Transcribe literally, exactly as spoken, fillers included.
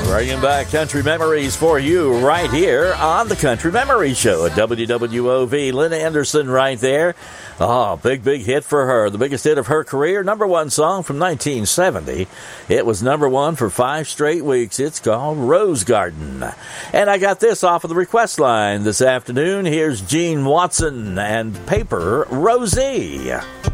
Bringing back country memories for you right here on the Country Memory Show at W W O V. Lynn Anderson right there. Oh, big, big hit for her. The biggest hit of her career. Number one song from nineteen seventy. It was number one for five straight weeks. It's called Rose Garden. And I got this off of the request line this afternoon. Here's Gene Watson and Paper Rosie.